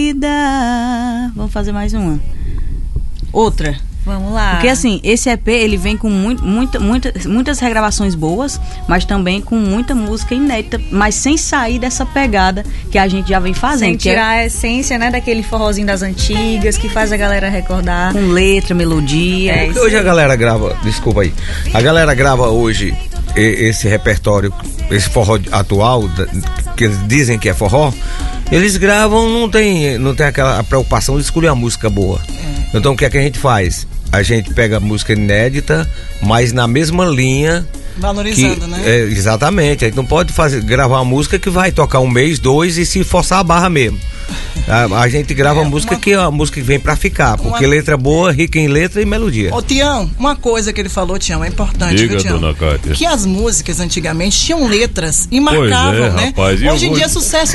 vida. Vamos fazer mais uma. Outra. Vamos lá. Porque assim, esse EP ele vem com muitas regravações boas, mas também com muita música inédita, mas sem sair dessa pegada que a gente já vem fazendo. Sem tirar a essência, né, daquele forrozinho das antigas, que faz a galera recordar. Com letra, melodia. Porque hoje a galera grava, desculpa aí, a galera grava hoje esse repertório, esse forró atual, que eles dizem que é forró, eles gravam, não tem aquela preocupação de escolher uma música boa. Então o que é que a gente faz? A gente pega música inédita, mas na mesma linha. Valorizando, né? Exatamente. A gente não pode gravar uma música que vai tocar um mês, 2 e se forçar a barra mesmo. A gente grava música que é uma música que vem pra ficar, porque letra boa, rica em letra e melodia. Ô Tião, uma coisa que ele falou, Tião, é importante, diga, viu, Tião? Dona Cátia. Que as músicas antigamente tinham letras e marcavam, né? Rapaz, hoje em dia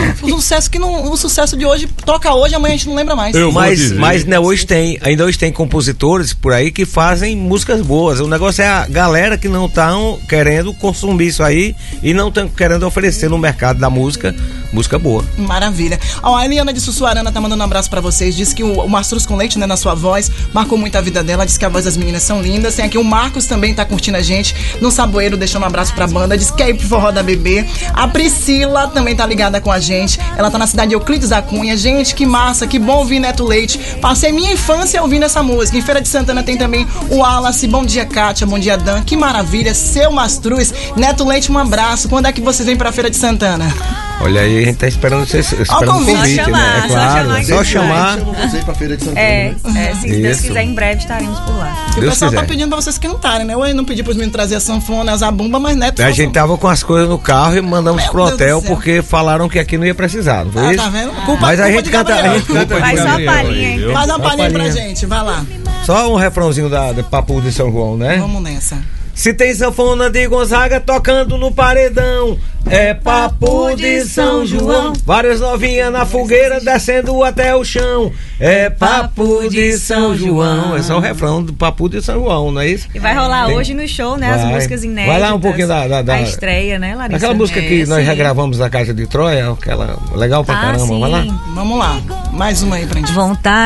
o sucesso de hoje toca hoje, amanhã a gente não lembra mais. Mas né, ainda hoje tem compositores por aí que fazem músicas boas. O negócio é a galera que não estão querendo consumir isso aí e não estão querendo oferecer no mercado da música boa. Maravilha. Ó, a Eliana de Sussuarana tá mandando um abraço pra vocês. Diz que o Mastruz com Leite, né, na sua voz, marcou muito a vida dela. Diz que a voz das meninas são lindas. Tem aqui o Marcos também, tá curtindo a gente no Saboeiro, deixando um abraço pra banda. Diz que é ir pro forró da bebê. A Priscila também tá ligada com a gente. Ela tá na cidade de Euclides da Cunha. Gente, que massa, que bom ouvir Neto Leite. Passei minha infância ouvindo essa música. Em Feira de Santana tem também o Wallace. Bom dia, Kátia. Bom dia, Dan. Que maravilha. Seu Mastruz. Neto Leite, um abraço. Quando é que vocês vêm pra Feira de Santana? Olha aí, a gente tá esperando vocês. Esperando o convite, chamar, né? É claro, só chamar. Vocês pra Feira de Santana. Se Deus quiser, em breve estaremos por lá. E o pessoal tá pedindo pra vocês cantarem, né? Eu não pedi pros meninos trazer a sanfona, a zabumba, mas Neto... A gente tava com as coisas no carro e mandamos pro hotel porque falaram que aqui não ia precisar, não foi isso? Tá vendo? Mas a gente canta. Faz só a palhinha, hein? Faz uma palhinha pra gente, vai lá. Só um refrãozinho da Papo de São João, né? Vamos nessa. Se tem sanfona de Gonzaga tocando no paredão, é Papo de São João. Várias novinhas na fogueira descendo até o chão, é Papo de São João. Esse é o refrão do Papo de São João, não é isso? E vai rolar hoje no show, né? As músicas inéditas. Vai lá um pouquinho da a estreia, né, Larissa? Aquela música que nós regravamos na Casa de Troia, aquela legal pra caramba. Sim. Vai lá. Vamos lá. Mais uma aí pra gente. Vontade